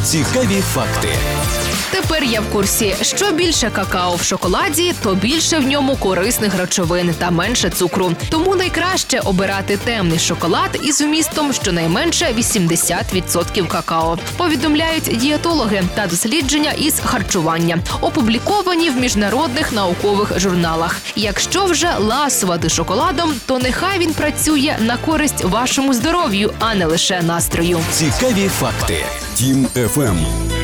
Цікаві факти. Тепер я в курсі. Що більше какао в шоколаді, то більше в ньому корисних речовин та менше цукру. Тому найкраще обирати темний шоколад із вмістом щонайменше 80% какао. Повідомляють дієтологи та дослідження із харчування, опубліковані в міжнародних наукових журналах. Якщо вже ласувати шоколадом, то нехай він працює на користь вашому здоров'ю, а не лише настрою. Цікаві факти. Тім FM.